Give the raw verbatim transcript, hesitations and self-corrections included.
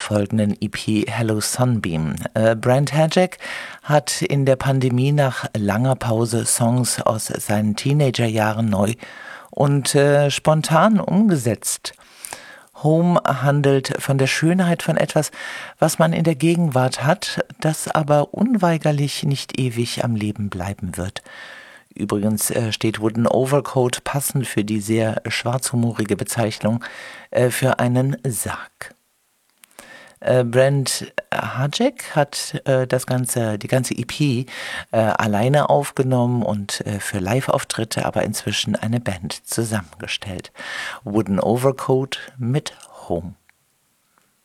folgenden E P Hello Sunbeam. Äh, Brent Hajack hat in der Pandemie nach langer Pause Songs aus seinen Teenagerjahren neu und äh, spontan umgesetzt. Home handelt von der Schönheit von etwas, was man in der Gegenwart hat, das aber unweigerlich nicht ewig am Leben bleiben wird. Übrigens äh, steht Wooden Overcoat passend für die sehr schwarzhumorige Bezeichnung äh, für einen Sarg. Äh, Brent Hajack hat äh, das ganze, die ganze E P äh, alleine aufgenommen und äh, für Live-Auftritte aber inzwischen eine Band zusammengestellt. Wooden Overcoat mit Home.